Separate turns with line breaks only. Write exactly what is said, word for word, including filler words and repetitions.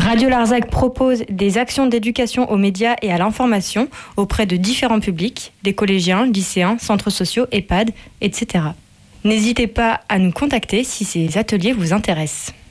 Radio Larzac propose des actions d'éducation aux médias et à l'information auprès de différents publics, des collégiens, lycéens, centres sociaux, EHPAD, et cetera. N'hésitez pas à nous contacter si ces ateliers vous intéressent.